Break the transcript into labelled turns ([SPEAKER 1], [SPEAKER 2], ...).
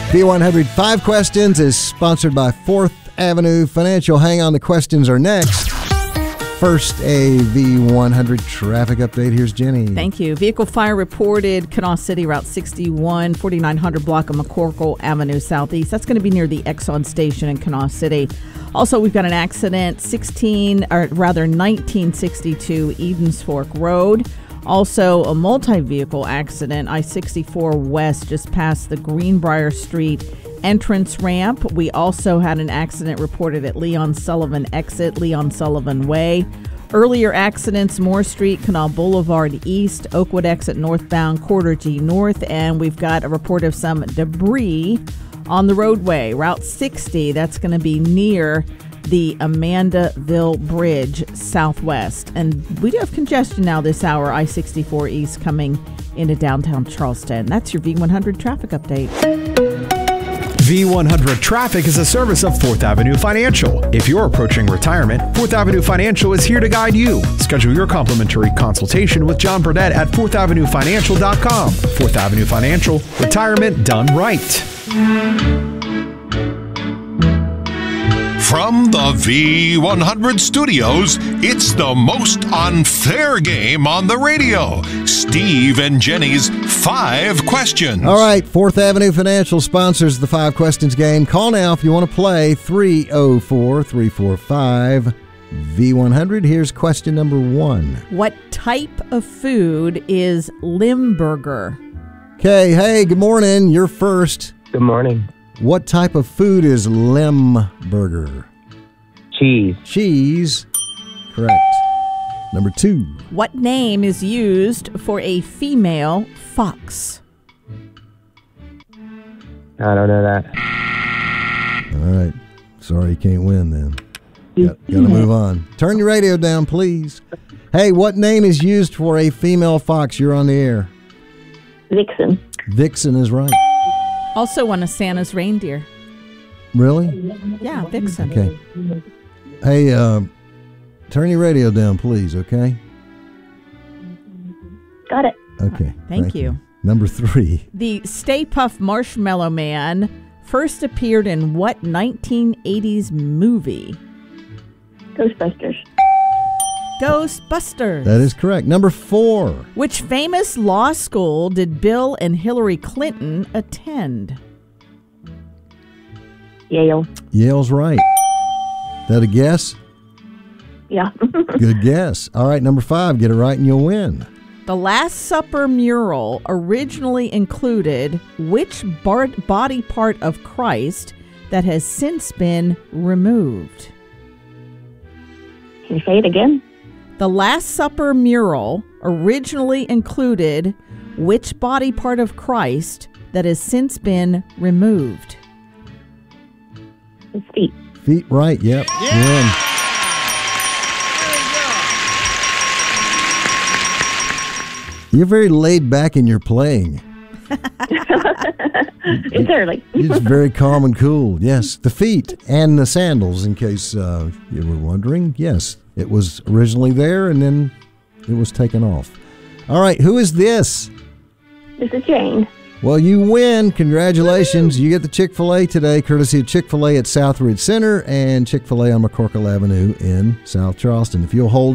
[SPEAKER 1] V100 5 Questions is sponsored by 4th Avenue Financial. Hang on, the questions are next. First, a V100 traffic update. Here's Jenny.
[SPEAKER 2] Thank you. Vehicle fire reported Kanawha City, Route 61, 4900 block of McCorkle Avenue Southeast. That's going to be near the Exxon station in Kanawha City. Also, we've got an accident, 1962 Edens Fork Road. Also, a multi-vehicle accident, I-64 West, just past the Greenbrier Street entrance ramp. We also had an accident reported at Leon Sullivan exit, Leon Sullivan Way. Earlier accidents, Moore Street, Canal Boulevard East, Oakwood exit northbound, Quarter G North, and we've got a report of some debris on the roadway. Route 60, that's going to be near the Amandaville Bridge Southwest. And we do have congestion now this hour, I-64 East coming into downtown Charleston. That's your V100 traffic update.
[SPEAKER 3] V100 Traffic is a service of 4th Avenue Financial. If you're approaching retirement, 4th Avenue Financial is here to guide you. Schedule your complimentary consultation with John Burdett at 4thavenuefinancial.com. 4th Avenue Financial, retirement done right.
[SPEAKER 4] From the V100 studios, it's the most unfair game on the radio. Steve and Jenny's 5 Questions.
[SPEAKER 1] All right, 4th Avenue Financial sponsors the 5 Questions game. Call now if you want to play, 304-345-V100. Here's question number 1.
[SPEAKER 2] What type of food is Limburger?
[SPEAKER 1] Okay, hey, good morning. You're first.
[SPEAKER 5] Good morning.
[SPEAKER 1] What type of food is Limburger?
[SPEAKER 5] Cheese.
[SPEAKER 1] Cheese. Correct. Number 2.
[SPEAKER 2] What name is used for a female fox?
[SPEAKER 5] I don't know that.
[SPEAKER 1] All right. Sorry you can't win then. Got to move on. Turn your radio down, please. Hey, what name is used for a female fox? You're on the air.
[SPEAKER 6] Vixen.
[SPEAKER 1] Vixen is right.
[SPEAKER 2] Also one of Santa's reindeer.
[SPEAKER 1] Really?
[SPEAKER 2] Yeah, Vixen.
[SPEAKER 1] Okay. Hey, turn your radio down, please, okay?
[SPEAKER 6] Got it.
[SPEAKER 1] Okay.
[SPEAKER 2] Thank you.
[SPEAKER 1] Number 3.
[SPEAKER 2] The Stay Puft Marshmallow Man first appeared in what 1980s movie?
[SPEAKER 6] Ghostbusters.
[SPEAKER 2] Ghostbusters.
[SPEAKER 1] That is correct. Number 4.
[SPEAKER 2] Which famous law school did Bill and Hillary Clinton attend?
[SPEAKER 6] Yale.
[SPEAKER 1] Yale's right. That a guess?
[SPEAKER 6] Yeah.
[SPEAKER 1] Good guess. All right, number 5. Get it right and you'll win.
[SPEAKER 2] The Last Supper mural originally included which body part of Christ that has since been removed?
[SPEAKER 6] Can you say it again?
[SPEAKER 2] The Last Supper mural originally included which body part of Christ that has since been removed?
[SPEAKER 6] His feet.
[SPEAKER 1] Feet right, yep. Win. You're very laid back in your playing.
[SPEAKER 6] It's early.
[SPEAKER 1] You're just very calm and cool. Yes, the feet and the sandals, in case you were wondering. Yes, it was originally there and then it was taken off. All right, who is this?
[SPEAKER 6] This is Jane.
[SPEAKER 1] Well, you win. Congratulations. You get the Chick-fil-A today, courtesy of Chick-fil-A at Southridge Center and Chick-fil-A on McCorkle Avenue in South Charleston. If you'll hold